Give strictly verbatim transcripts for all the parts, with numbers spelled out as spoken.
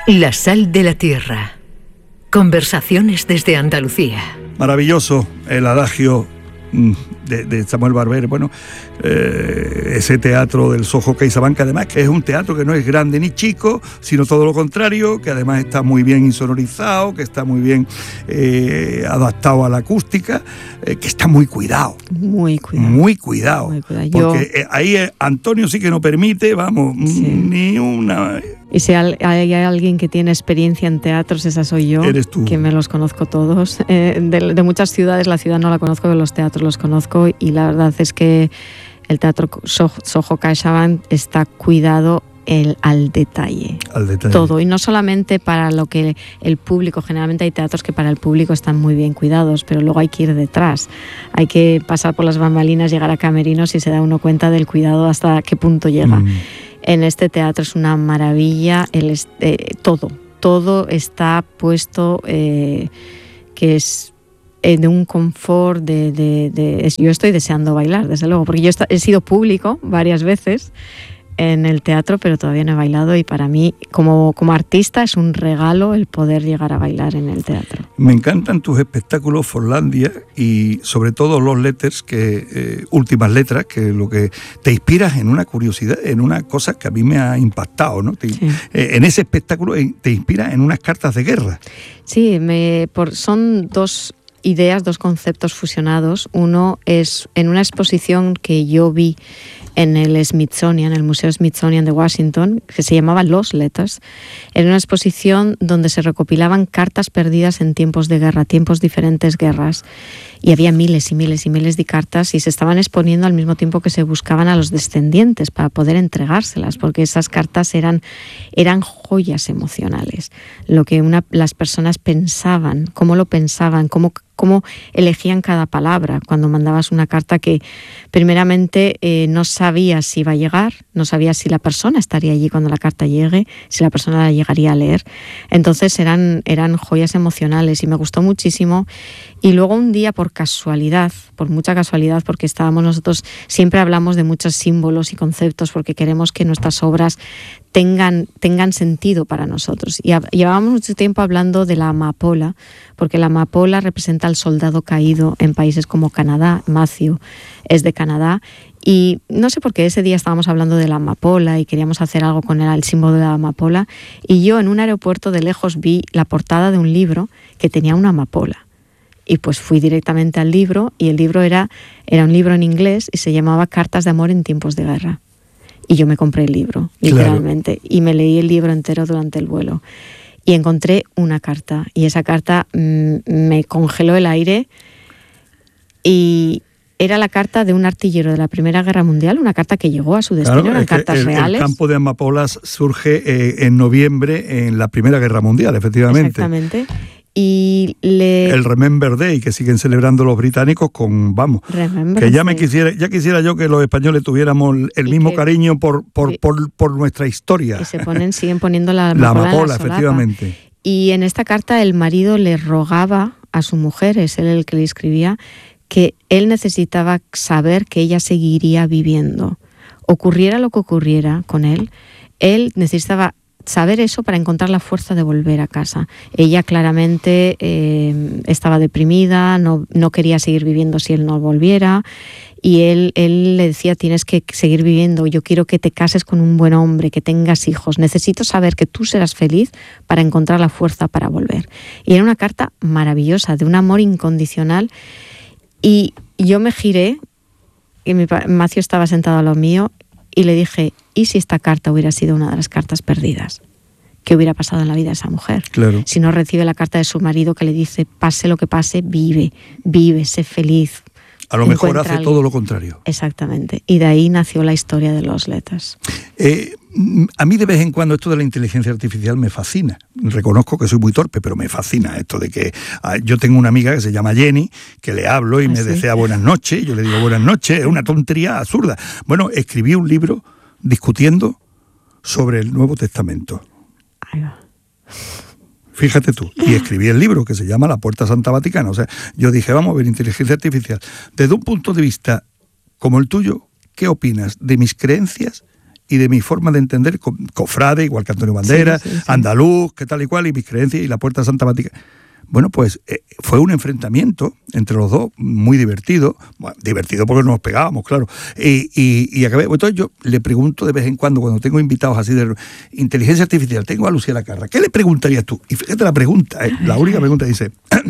La sal de la tierra. Conversaciones desde Andalucía. Maravilloso el adagio de, de Samuel Barber. Bueno, eh, ese teatro del Soho CaixaBank, además que es un teatro que no es grande ni chico, sino todo lo contrario, que además está muy bien insonorizado, que está muy bien eh, adaptado a la acústica, eh, que está muy cuidado. Muy cuidado. Muy cuidado. Muy cuidado. Porque Yo... eh, ahí eh, Antonio sí que no permite, vamos, sí. ni una... Y si hay alguien que tiene experiencia en teatros, esa soy yo. Eres tú. Que me los conozco todos. Eh, de, de muchas ciudades, la ciudad no la conozco, pero los teatros los conozco. Y la verdad es que el teatro Soho CaixaBank está cuidado el, al detalle. Al detalle. Todo. Y no solamente para lo que el público, generalmente hay teatros que para el público están muy bien cuidados, pero luego hay que ir detrás. Hay que pasar por las bambalinas, llegar a camerinos y se da uno cuenta del cuidado hasta qué punto llega. Mm. En este teatro es una maravilla, el, eh, todo, todo está puesto, eh, que es eh, de un confort, de, de, de, es, yo estoy deseando bailar, desde luego, porque yo he sido público varias veces en el teatro, pero todavía no he bailado, y para mí, como, como artista, es un regalo el poder llegar a bailar en el teatro. Me encantan tus espectáculos, Forlandia, y sobre todo los letters, que eh, últimas letras, que lo que te inspiras en una curiosidad, en una cosa que a mí me ha impactado, ¿no? Te, sí. eh, en ese espectáculo te inspiras en unas cartas de guerra. Sí, me, por, son dos ideas, dos conceptos fusionados. Uno es en una exposición que yo vi en el Smithsonian, el Museo Smithsonian de Washington, que se llamaba Los Letters. Era una exposición donde se recopilaban cartas perdidas en tiempos de guerra, tiempos diferentes guerras. Y había miles y miles y miles de cartas y se estaban exponiendo al mismo tiempo que se buscaban a los descendientes para poder entregárselas, porque esas cartas eran, eran joyas emocionales. Lo que una, las personas pensaban, cómo lo pensaban, cómo, cómo elegían cada palabra cuando mandabas una carta que primeramente eh, no sabías si iba a llegar, no sabías si la persona estaría allí cuando la carta llegue, si la persona la llegaría a leer. Entonces eran, eran joyas emocionales y me gustó muchísimo. Y luego un día, por casualidad, por mucha casualidad, porque estábamos nosotros, siempre hablamos de muchos símbolos y conceptos porque queremos que nuestras obras tengan, tengan sentido para nosotros. Y a, llevábamos mucho tiempo hablando de la amapola, porque la amapola representa al soldado caído en países como Canadá. Matthew es de Canadá. Y no sé por qué ese día estábamos hablando de la amapola y queríamos hacer algo con el, el símbolo de la amapola. Y yo en un aeropuerto de lejos vi la portada de un libro que tenía una amapola. Y pues fui directamente al libro, y el libro era, era un libro en inglés y se llamaba Cartas de amor en tiempos de guerra. Y yo me compré el libro, literalmente, claro. Y me leí el libro entero durante el vuelo. Y encontré una carta, y esa carta mmm, me congeló el aire, y era la carta de un artillero de la Primera Guerra Mundial, una carta que llegó a su destino, claro, eran cartas el, reales. El campo de amapolas surge eh, en noviembre en la Primera Guerra Mundial, efectivamente. Exactamente. Y le... el Remember Day, que siguen celebrando los británicos con, vamos, Remember que ya me quisiera, ya quisiera yo que los españoles tuviéramos el mismo que, cariño por, por, por, por nuestra historia. Y se ponen, siguen poniendo la amapola, la amapola, en la efectivamente. Y en esta carta el marido le rogaba a su mujer, es él el que le escribía, que él necesitaba saber que ella seguiría viviendo. Ocurriera lo que ocurriera con él, él necesitaba saber eso para encontrar la fuerza de volver a casa. Ella claramente eh, estaba deprimida, no, no quería seguir viviendo si él no volviera, y él, él le decía, tienes que seguir viviendo, yo quiero que te cases con un buen hombre, que tengas hijos, necesito saber que tú serás feliz para encontrar la fuerza para volver. Y era una carta maravillosa, de un amor incondicional, y yo me giré, y mi Macio estaba sentado a lo mío, y le dije, ¿y si esta carta hubiera sido una de las cartas perdidas? ¿Qué hubiera pasado en la vida de esa mujer? Claro. Si no recibe la carta de su marido que le dice, pase lo que pase, vive, vive, sé feliz. A lo mejor hace todo lo contrario. Exactamente. Y de ahí nació la historia de Los Letters. Eh, a mí de vez en cuando esto de la inteligencia artificial me fascina. Reconozco que soy muy torpe, pero me fascina esto de que ah, yo tengo una amiga que se llama Jenny, que le hablo y ¿Ah, me sí? desea buenas noches, yo le digo buenas noches, es una tontería absurda. Bueno, escribí un libro discutiendo sobre el Nuevo Testamento. Ahí va. Fíjate tú, y escribí el libro que se llama La Puerta Santa Vaticana. O sea, yo dije, vamos a ver, inteligencia artificial. Desde un punto de vista como el tuyo, ¿qué opinas de mis creencias y de mi forma de entender, co- cofrade, igual que Antonio Banderas, Sí, sí, sí. andaluz, que tal y cual, y mis creencias, y la Puerta Santa Vaticana. Bueno, pues eh, fue un enfrentamiento entre los dos, muy divertido, bueno, divertido porque nos pegábamos, claro, y, y, y acabé. Entonces yo le pregunto de vez en cuando, cuando tengo invitados así de inteligencia artificial, tengo a Lucía Lacarra, ¿qué le preguntarías tú? Y fíjate la pregunta, eh, la única pregunta dice,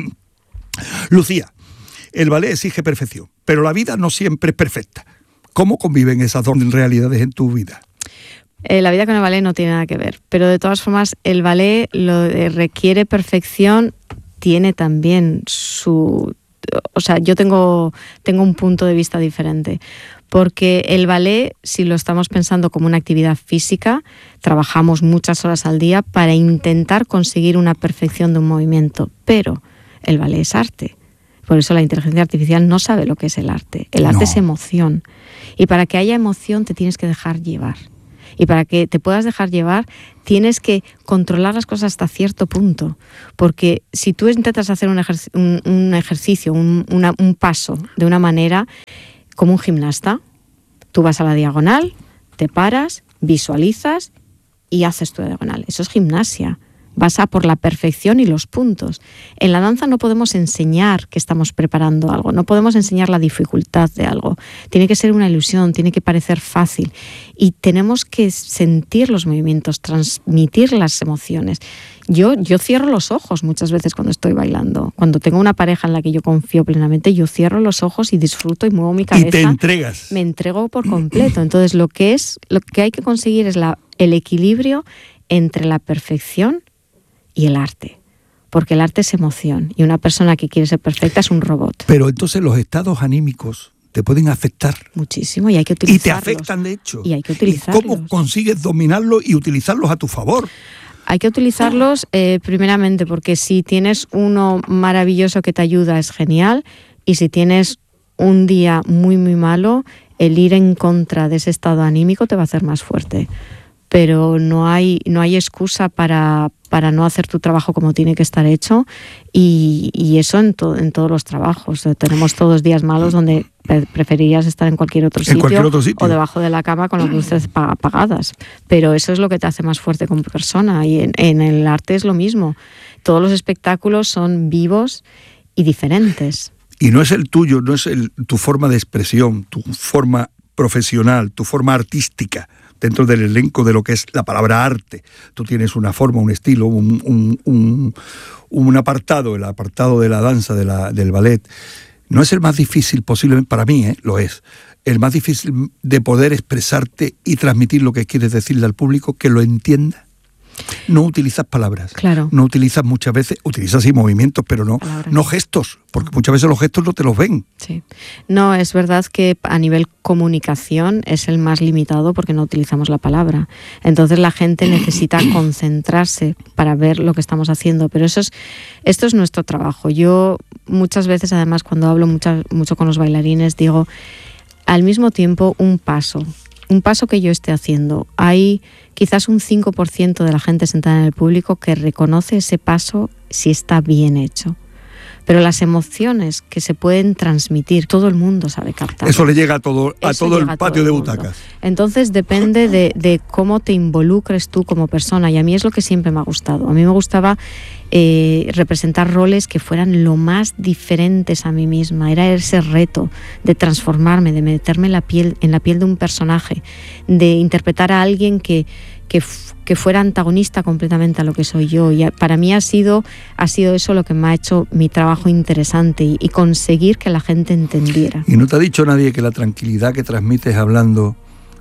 Lucía, el ballet exige perfección, pero la vida no siempre es perfecta. ¿Cómo conviven esas dos realidades en tu vida? Eh, la vida con el ballet no tiene nada que ver, pero de todas formas el ballet lo de requiere perfección, tiene también su... O sea, yo tengo, tengo un punto de vista diferente, porque el ballet, si lo estamos pensando como una actividad física, trabajamos muchas horas al día para intentar conseguir una perfección de un movimiento, pero el ballet es arte. Por eso la inteligencia artificial no sabe lo que es el arte. El arte No. es emoción. Y para que haya emoción te tienes que dejar llevar. Y para que te puedas dejar llevar, tienes que controlar las cosas hasta cierto punto. Porque si tú intentas hacer un, ejerc- un, un ejercicio, un, una, un paso de una manera como un gimnasta, tú vas a la diagonal, te paras, visualizas y haces tu diagonal. Eso es gimnasia. Vas a por la perfección y los puntos. En la danza no podemos enseñar que estamos preparando algo, no podemos enseñar la dificultad de algo. Tiene que ser una ilusión, tiene que parecer fácil. Y tenemos que sentir los movimientos, transmitir las emociones. Yo, yo cierro los ojos muchas veces cuando estoy bailando. Cuando tengo una pareja en la que yo confío plenamente, yo cierro los ojos y disfruto y muevo mi cabeza. Y te entregas. Me entrego por completo. Entonces lo que, es, lo que hay que conseguir es la, el equilibrio entre la perfección y el arte, porque el arte es emoción y una persona que quiere ser perfecta es un robot. Pero entonces los estados anímicos te pueden afectar. Muchísimo, y hay que Y te utilizarlos. afectan, de hecho. Y hay que ¿Y utilizarlos. cómo consigues dominarlos y utilizarlos a tu favor? Hay que utilizarlos eh, primeramente porque si tienes uno maravilloso que te ayuda es genial, y si tienes un día muy muy malo, el ir en contra de ese estado anímico te va a hacer más fuerte. Pero no hay, no hay excusa para, para no hacer tu trabajo como tiene que estar hecho, y, y eso en, to, en todos los trabajos. Tenemos todos días malos donde pre- preferirías estar en cualquier otro, En sitio, cualquier otro sitio. o debajo de la cama con las luces pa- apagadas. Pero eso es lo que te hace más fuerte como persona, y en, en el arte es lo mismo. Todos los espectáculos son vivos y diferentes. Y no es el tuyo, no es el, tu forma de expresión, tu forma profesional, tu forma artística, dentro del elenco de lo que es la palabra arte. Tú tienes una forma, un estilo, un, un, un, un apartado, el apartado de la danza, de la, del ballet. No es el más difícil, posiblemente para mí, ¿eh? Lo es. El más difícil de poder expresarte y transmitir lo que quieres decirle al público, que lo entienda. No utilizas palabras. Claro. No utilizas muchas veces, utilizas sí movimientos, pero no, Palabras. no gestos, porque muchas veces los gestos no te los ven. Sí. No, es verdad que a nivel comunicación es el más limitado porque no utilizamos la palabra. Entonces la gente necesita concentrarse para ver lo que estamos haciendo, pero eso es, esto es nuestro trabajo. Yo muchas veces, además, cuando hablo mucha, mucho con los bailarines, digo, al mismo tiempo, un paso. Un paso que yo esté haciendo. Hay quizás un cinco por ciento de la gente sentada en el público que reconoce ese paso si está bien hecho. Pero las emociones que se pueden transmitir, todo el mundo sabe captar. Eso le llega a todo, a Eso todo el llega a todo patio el de mundo. butacas. Entonces depende de, de cómo te involucres tú como persona, y a mí es lo que siempre me ha gustado. A mí me gustaba eh, representar roles que fueran lo más diferentes a mí misma. Era ese reto de transformarme, de meterme en la piel, en la piel de un personaje, de interpretar a alguien que, que, f- que fuera antagonista completamente a lo que soy yo. Y a- para mí ha sido, ha sido eso lo que me ha hecho mi trabajo interesante, y, y conseguir que la gente entendiera. ¿Y no te ha dicho nadie que la tranquilidad que transmites hablando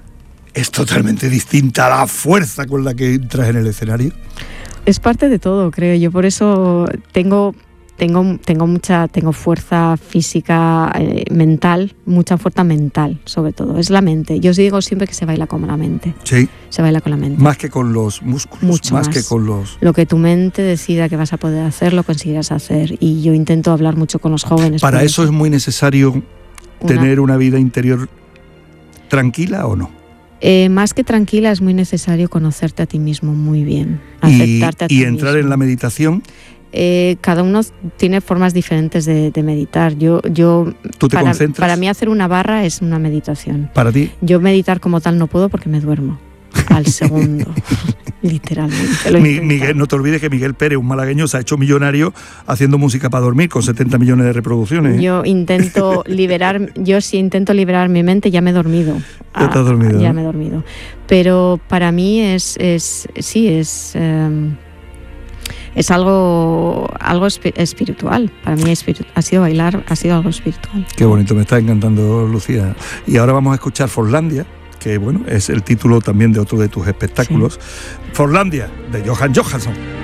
es totalmente distinta a la fuerza con la que entras en el escenario? Es parte de todo, creo yo. Por eso tengo, tengo, tengo mucha, tengo fuerza física, eh, mental, mucha fuerza mental, sobre todo. Es la mente. Yo os digo siempre que se baila con la mente. Sí, Se baila con la mente. más que con los músculos, Mucho más, más. que con los... Lo que tu mente decida que vas a poder hacer, lo conseguirás hacer. Y yo intento hablar mucho con los jóvenes. Para por eso es muy necesario Una- tener una vida interior tranquila, ¿o no? Eh, más que tranquila, es muy necesario conocerte a ti mismo muy bien. Y, Aceptarte a ti y entrar mismo. en la meditación, Eh, cada uno tiene formas diferentes de, de meditar. Yo, yo tú te para, concentras. para mí hacer una barra es una meditación. Para ti, Yo meditar como tal no puedo porque me duermo. al segundo. Literalmente. Lo Mi, Miguel, no te olvides que Miguel Pérez, un malagueño, se ha hecho millonario haciendo música para dormir con setenta millones de reproducciones. ¿eh? Yo intento liberar, yo si intento liberar mi mente, ya me he dormido. Ya te has dormido. Ah, ya ¿eh? me he dormido. Pero para mí es, es sí, es... Um, es algo algo espiritual. Para mí espiritu- ha sido bailar, ha sido algo espiritual. Qué bonito, me está encantando, Lucía. Y ahora vamos a escuchar Forlandia, que bueno, es el título también de otro de tus espectáculos. Sí. Forlandia, de Johan Johansson.